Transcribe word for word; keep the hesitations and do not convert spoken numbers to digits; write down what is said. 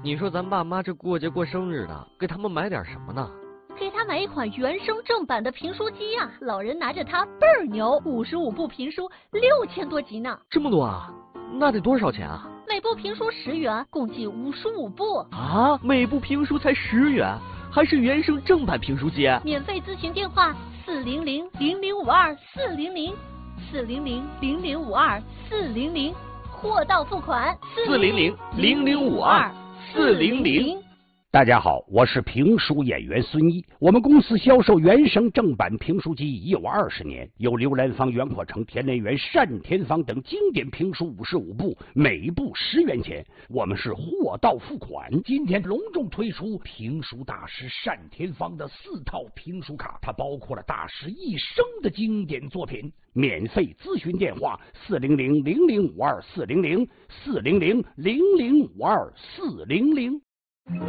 你说咱爸妈这过节过生日的，给他们买点什么呢？ 给他买一款原声正版的评书机啊！老人拿着它倍儿牛，五十五部评书，六千多集呢。 这么多啊？那得多少钱啊？ 每部评书十元，共计五十五部啊！每部评书才十元，还是原声正版评书机？ 免费咨询电话：四零零零零五二四零零四零零零零五二四零零，货到付款。 四零零零零五二四零零。 大家好，我是评书演员孙一。我们公司销售原声正版评书机已有二十年，有刘兰芳、袁阔成、田连元、单田芳等经典评书五十五部，每部十元钱。我们是货到付款。今天隆重推出评书大师单田芳的四套评书卡，它包括了大师一生的经典作品。免费咨询电话：四零零零零五二四零零四零零零零五二四零零。